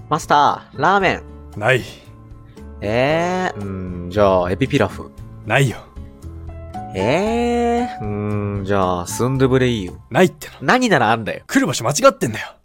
マスター、ラーメン。 ない。 じゃあ、エビピラフ。 ないよ。 じゃあ、スンドゥブレイユ。 ないっての。 何ならあんだよ。 来る場所間違ってんだよ。